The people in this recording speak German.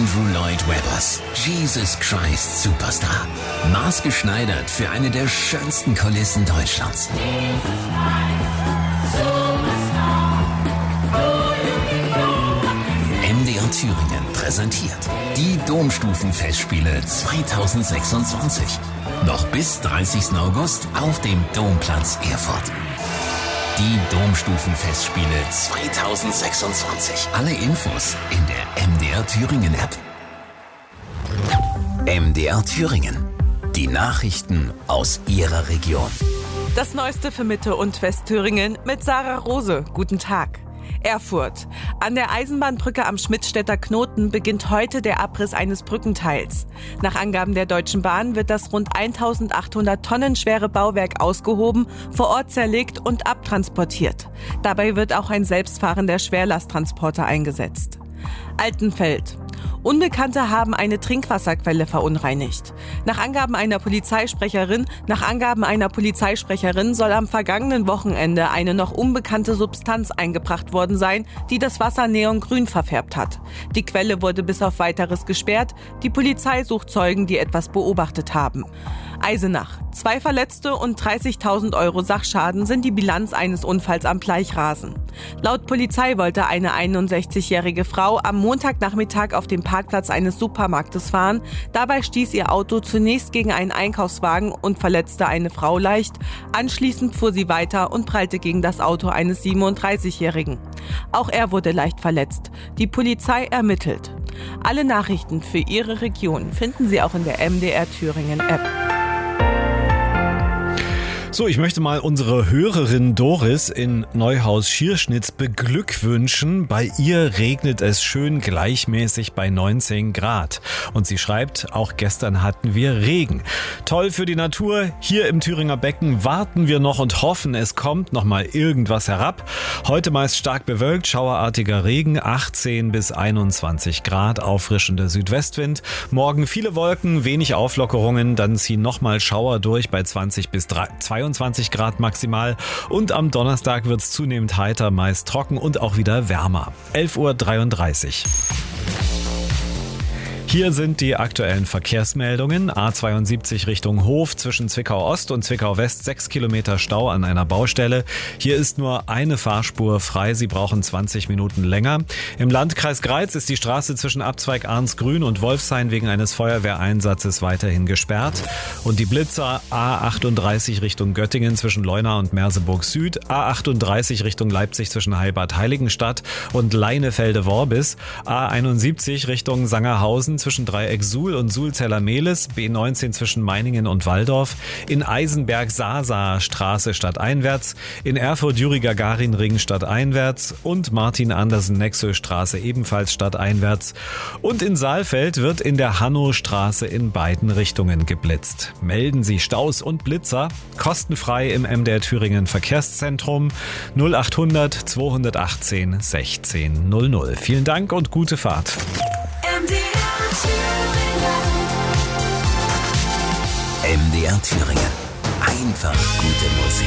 Andrew Lloyd Webbers Jesus Christ Superstar. Maßgeschneidert für eine der schönsten Kulissen Deutschlands. MDR Thüringen präsentiert die Domstufenfestspiele 2026. Noch bis 30. August auf dem Domplatz Erfurt. Die Domstufenfestspiele 2026. Alle Infos in der MDR Thüringen App. MDR Thüringen. Die Nachrichten aus Ihrer Region. Das Neueste für Mitte- und Westthüringen mit Sarah Rose. Guten Tag. Erfurt. An der Eisenbahnbrücke am Schmidtstädter Knoten beginnt heute der Abriss eines Brückenteils. Nach Angaben der Deutschen Bahn wird das rund 1800 Tonnen schwere Bauwerk ausgehoben, vor Ort zerlegt und abtransportiert. Dabei wird auch ein selbstfahrender Schwerlasttransporter eingesetzt. Altenfeld. Unbekannte haben eine Trinkwasserquelle verunreinigt. Nach Angaben einer Polizeisprecherin soll am vergangenen Wochenende eine noch unbekannte Substanz eingebracht worden sein, die das Wasser neongrün verfärbt hat. Die Quelle wurde bis auf Weiteres gesperrt. Die Polizei sucht Zeugen, die etwas beobachtet haben. Eisenach. 2 Verletzte und 30.000 € Sachschaden sind die Bilanz eines Unfalls am Bleichrasen. Laut Polizei wollte eine 61-jährige Frau am Montagnachmittag auf dem Parkplatz eines Supermarktes fahren. Dabei stieß ihr Auto zunächst gegen einen Einkaufswagen und verletzte eine Frau leicht. Anschließend fuhr sie weiter und prallte gegen das Auto eines 37-Jährigen. Auch er wurde leicht verletzt. Die Polizei ermittelt. Alle Nachrichten für Ihre Region finden Sie auch in der MDR Thüringen App. So, ich möchte mal unsere Hörerin Doris in Neuhaus-Schierschnitz beglückwünschen. Bei ihr regnet es schön gleichmäßig bei 19 Grad. Und sie schreibt, auch gestern hatten wir Regen. Toll für die Natur. Hier im Thüringer Becken warten wir noch und hoffen, es kommt noch mal irgendwas herab. Heute meist stark bewölkt, schauerartiger Regen, 18 bis 21 Grad, auffrischender Südwestwind. Morgen viele Wolken, wenig Auflockerungen, dann ziehen nochmal Schauer durch bei 20 bis 22 Grad maximal und am Donnerstag wird es zunehmend heiter, meist trocken und auch wieder wärmer. 11:33 Uhr. Hier sind die aktuellen Verkehrsmeldungen. A72 Richtung Hof zwischen Zwickau Ost und Zwickau West 6 Kilometer Stau an einer Baustelle. Hier ist nur eine Fahrspur frei, Sie brauchen 20 Minuten länger. Im Landkreis Greiz ist die Straße zwischen Abzweig Arnsgrün und Wolfshain wegen eines Feuerwehreinsatzes weiterhin gesperrt. Und die Blitzer A38 Richtung Göttingen zwischen Leuna und Merseburg Süd, A38 Richtung Leipzig zwischen Heilbad-Heiligenstadt und Leinefelde-Worbis, A71 Richtung Sangerhausen zwischen Dreieck Suhl und Sulzeller-Mehlis, B19 zwischen Meiningen und Walldorf, in Eisenberg-Saasaer Straße stadteinwärts, in Erfurt-Juri-Gagarin-Ring stadteinwärts und Martin-Andersen-Nexö-Straße ebenfalls stadteinwärts. Und in Saalfeld wird in der Hannostraße in beiden Richtungen geblitzt. Melden Sie Staus und Blitzer kostenfrei im MDR Thüringen Verkehrszentrum 0800 218 1600. Vielen Dank und gute Fahrt. MDR Thüringen. Einfach gute Musik.